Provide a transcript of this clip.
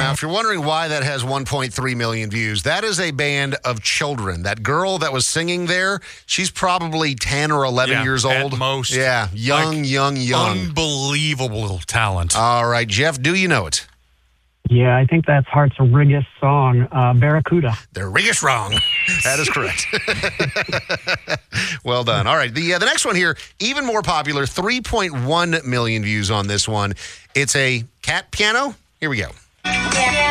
Now, if you're wondering why that has 1.3 million views, that is a band of children. That girl that was singing there, she's probably 10 or 11 years old. At most. Yeah, young. Unbelievable talent. All right, Jeff, do you know it? Yeah, I think that's Hearts of Riggis song, Barracuda. They're Riggis wrong. That is correct. Well done. All right, the next one here, even more popular, 3.1 million views on this one. It's a cat piano. Here we go.